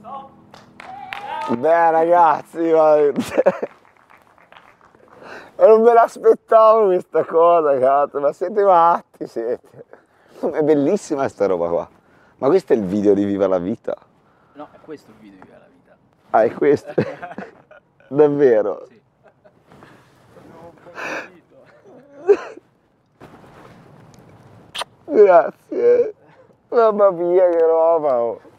Beh ragazzi, ma non me l'aspettavo questa cosa, cazzo, ma siete matti, siete. È bellissima sta roba qua. Ma questo è il video di Viva la Vita? No, è questo il video di Viva la Vita. Ah, è questo? Davvero? Sì. Abbiamo un po' capito. Grazie. Mamma mia che roba, oh.